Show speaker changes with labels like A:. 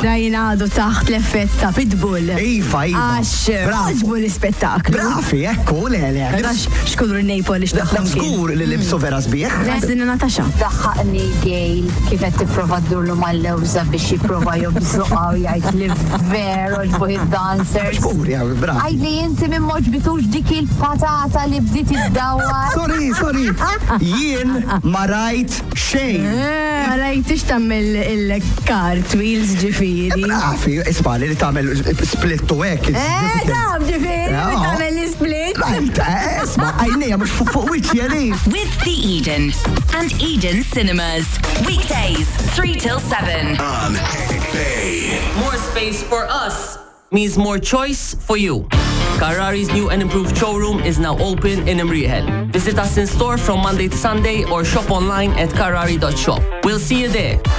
A: Rajna għadu taħt l-effett ta' Pitbull.
B: Iva.
A: Għax, għaġbu l-spettaklu.
B: Brafi, ekku, le.
A: Xkulru n-nejpol ixtaħħom.
B: Skur li libsu vera sbieħ.
A: Għazdina Natasha.
C: Daħħaqni Gail kifet t-prova d-durlu mal-lewza biex jiprofa jobżuqaw jgħajt li veru ġbuħ il-dancers.
B: Skur, ja, brafi.
C: Għajli jinti minn moġbitux dik il-patata li bdiet id-dawar.
B: Sorry. Jien ma rajt xejn.
A: Rajt ix tammel il-cartwheels ġifiri.
B: Brafi, isbali li tamel splittu ek.
A: Dam ġifiri, li tammel l-split.
B: Rajt, isma, għajnija mux fuq wiċi għali.
D: With The Eden and Eden Cinemas. Weekdays, 3 till 7.
E: On Bay.
F: More space for us means more choice for you. Carrari's new and improved showroom is now open in Imrieħel. Visit us in store from Monday to Sunday or shop online at carrari.shop. We'll see you there.